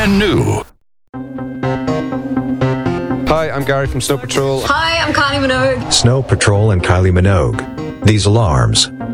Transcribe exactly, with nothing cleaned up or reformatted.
brand new. Hi, I'm Gary from Snow Patrol. Hi, I'm Kylie Minogue. Snow Patrol and Kylie Minogue. These alarms